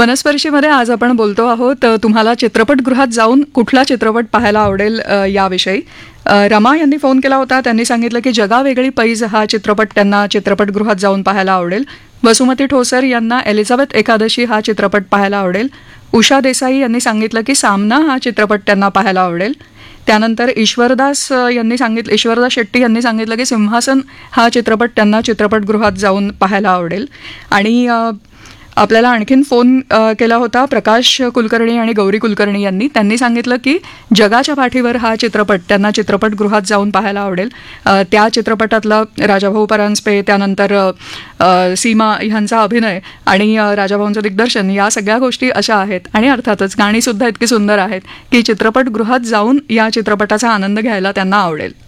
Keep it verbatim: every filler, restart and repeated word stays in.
मनस्पर्शीमध्ये आज आपण बोलतो आहोत तुम्हाला चित्रपटगृहात जाऊन कुठला चित्रपट पाहायला आवडेल अ, याविषयी. अ, रमा यांनी फोन केला होता. त्यांनी सांगितलं की जगावेगळी पैज हा चित्रपट त्यांना चित्रपटगृहात जाऊन पाहायला आवडेल. वसुमती ठोसर यांना एलिझाबेथ एकादशी हा चित्रपट पाहायला आवडेल. उषा देसाई यांनी सांगितलं की सामना हा चित्रपट त्यांना पाहायला आवडेल. त्यानंतर ईश्वरदास अ, यांनी सांगितलं ईश्वरदास शेट्टी यांनी सांगितलं की सिंहासन हा चित्रपट त्यांना चित्रपटगृहात जाऊन पाहायला आवडेल. आणि अ, आपल्याला आणखीन फोन अ, केला होता प्रकाश कुलकर्णी आणि गौरी कुलकर्णी यांनी. त्यांनी सांगितलं की जगाच्या पाठीवर हा चित्रपट त्यांना चित्रपटगृहात जाऊन पाहायला आवडेल. अ, त्या चित्रपटातला राजाभाऊ परांजपे, त्यानंतर अ, अ, सीमा ह्यांचा अभिनय आणि अ, राजाभाऊंचं दिग्दर्शन या सगळ्या गोष्टी अशा आहेत. आणि अर्थातच गाणीसुद्धा इतकी सुंदर आहेत की चित्रपटगृहात जाऊन या चित्रपटाचा आनंद घ्यायला त्यांना आवडेल.